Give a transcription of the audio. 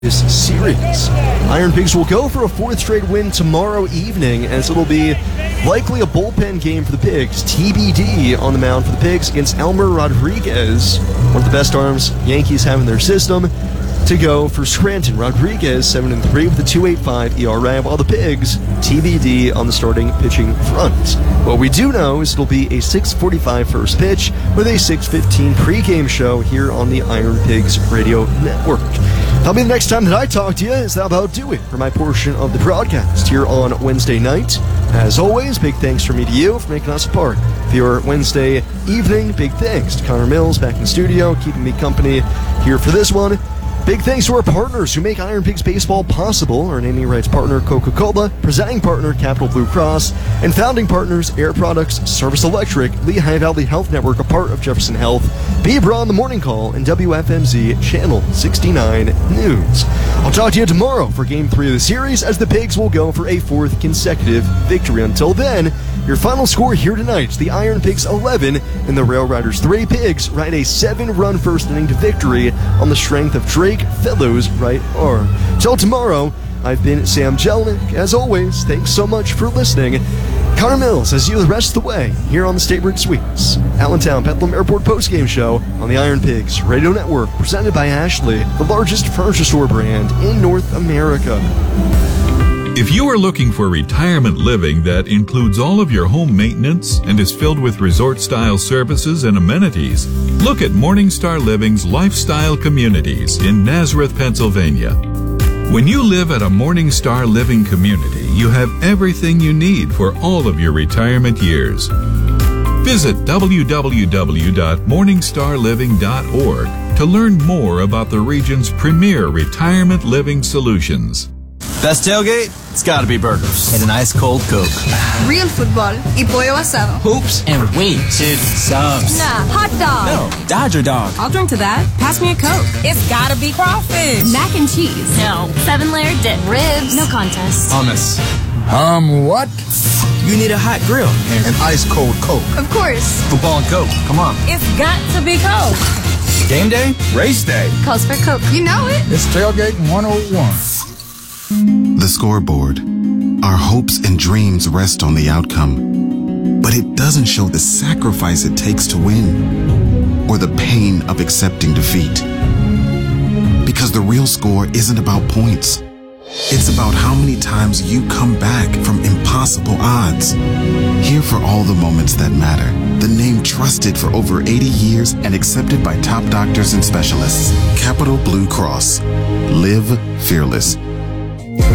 this series. Iron Pigs will go for a fourth straight win tomorrow evening, as it'll be likely a bullpen game for the Pigs. TBD on the mound for the Pigs against Elmer Rodriguez, one of the best arms Yankees have in their system, to go for Scranton. Rodriguez 7-3 with a 2.85 ERA, while the Pigs TBD on the starting pitching front. What we do know is it'll be a 6:45 first pitch with a 6:15 pregame show here on the Iron Pigs Radio Network. That'll be the next time that I talk to you. Is that about do it for my portion of the broadcast here on Wednesday night? As always, big thanks from me to you for making us a part of your Wednesday evening. Big thanks to Connor Mills back in the studio, keeping me company here for this one. Big thanks to our partners who make Iron Pigs baseball possible. Our naming rights partner, Coca-Cola, presenting partner, Capital Blue Cross, and founding partners, Air Products, Service Electric, Lehigh Valley Health Network, a part of Jefferson Health, Bebra on the Morning Call, and WFMZ Channel 69 News. I'll talk to you tomorrow for Game 3 of the series, as the Pigs will go for a fourth consecutive victory. Until then, your final score here tonight, the Iron Pigs 11 and the Rail Riders 3. Pigs ride a 7-run first inning to victory on the strength of Drake Fellows' right arm. Till tomorrow, I've been Sam Jelinek. As always, thanks so much for listening. Connor Mills has you the rest of the way here on the State Route Suites, Allentown Bedlam Airport postgame show on the Iron Pigs Radio Network, presented by Ashley, the largest furniture store brand in North America. If you are looking for retirement living that includes all of your home maintenance and is filled with resort-style services and amenities, look at Morningstar Living's Lifestyle Communities in Nazareth, Pennsylvania. When you live at a Morningstar Living community, you have everything you need for all of your retirement years. Visit www.morningstarliving.org to learn more about the region's premier retirement living solutions. Best tailgate? It's gotta be burgers. And an ice cold Coke. Real football y pollo asado. Hoops and wings. Dude, subs. Nah, hot dog. No, Dodger dog. I'll drink to that. Pass me a Coke. It's gotta be crawfish. Mac and cheese. No. 7-layer dip. Ribs. No contest. Hummus. What? You need a hot grill. And an ice cold Coke. Of course. Football and Coke. Come on. It's got to be Coke. Game day? Race day. Calls for Coke. You know it. It's Tailgate 101. The scoreboard. Our hopes and dreams rest on the outcome, but it doesn't show the sacrifice it takes to win or the pain of accepting defeat. Because the real score isn't about points. It's about how many times you come back from impossible odds. Here for all the moments that matter. The name trusted for over 80 years and accepted by top doctors and specialists. Capital Blue Cross. Live fearless.